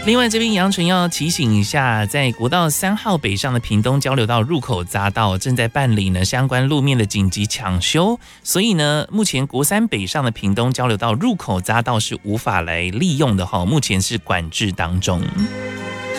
另外，这边杨纯要提醒一下，在国道3号北上的屏东交流道入口匝道正在办理呢相关路面的紧急抢修，所以呢，目前国3北上的屏东交流道入口匝道是无法来利用的哈，目前是管制当中。